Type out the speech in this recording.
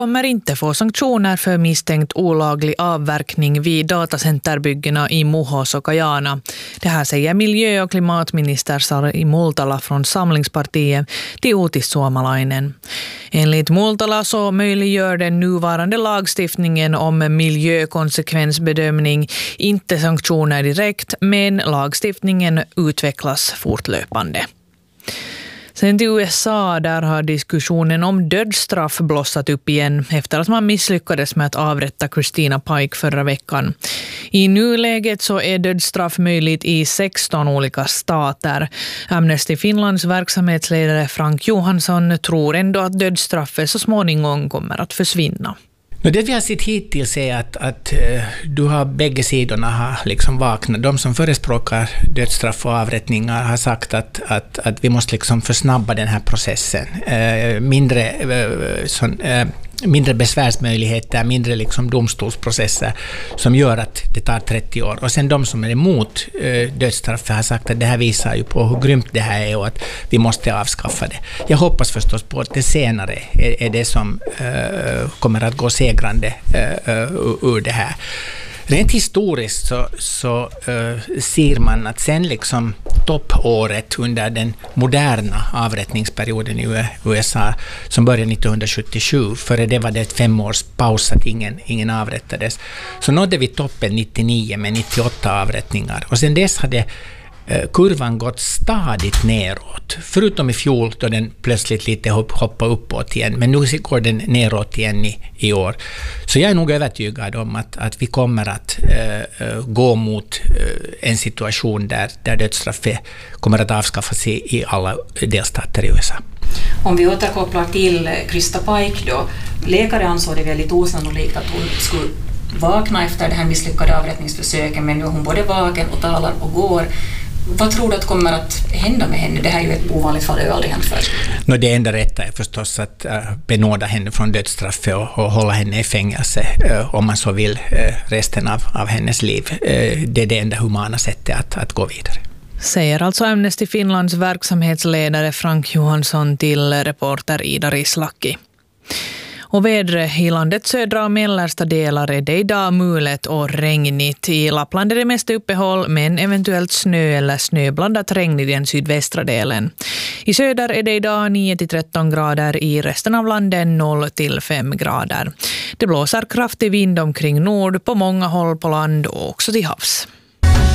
Kommer inte få sanktioner för misstänkt olaglig avverkning vid datacenterbyggena i Muhos och Kajana. Det här säger miljö- och klimatminister Sari Multala från Samlingspartiet till Uutis Suomalainen. Enligt Multala så möjliggör den nuvarande lagstiftningen om miljökonsekvensbedömning inte sanktioner direkt, men lagstiftningen utvecklas fortlöpande. Sen till USA, där har diskussionen om dödsstraff blossat upp igen efter att man misslyckades med att avrätta Christina Pike förra veckan. I nuläget så är dödsstraff möjligt i 16 olika stater. Amnesty Finlands verksamhetsledare Frank Johansson tror ändå att dödsstraffet så småningom kommer att försvinna. Det vi har sett hittills är att du har bägge sidorna har liksom vaknat. De som förespråkar dödsstraff och avrättningar har sagt att vi måste liksom försnabba den här processen. Mindre besvärsmöjligheter, mindre liksom domstolsprocesser som gör att det tar 30 år. Och sen de som är emot dödsstraffet har sagt att det här visar ju på hur grymt det här är och att vi måste avskaffa det. Jag hoppas förstås på att det senare är det som kommer att gå segrande ur det här. Rent historiskt så ser man att sen liksom toppåret under den moderna avrättningsperioden i USA som började 1977, före det var det ett 5 års paus att ingen avrättades, så nådde vi toppen 99 med 98 avrättningar och sen dess hade kurvan gått stadigt neråt, förutom i fjol då den plötsligt lite hoppade uppåt igen, men nu går den neråt igen i år. Så jag är nog övertygad om att vi kommer att gå mot en situation där dödsstraffet kommer att avskaffas i alla delstater i USA. Om vi återkopplar till Krista Pike då, läkare ansåg det väldigt osannolikt att hon skulle vakna efter det här misslyckade avrättningsförsöken, men nu är hon både vaken och talar och går. Vad tror du att kommer att hända med henne? Det här är ju ett ovanligt fall, det har ju aldrig hänt förr. Det enda rätta är förstås att benåda henne från dödsstraffet och hålla henne i fängelse om man så vill resten av hennes liv. Det är det enda humana sättet att gå vidare. Säger alltså Amnesty Finlands verksamhetsledare Frank Johansson till reporter Ida Rislaki. Och vädret i landets södra och mellersta delar är det idag mulet och regnigt. I Lappland är det mest uppehåll, men eventuellt snö eller snöblandat regn i den sydvästra delen. I söder är det idag 9-13 grader, i resten av landet 0-5 grader. Det blåser kraftig vind omkring nord på många håll på land och också till havs.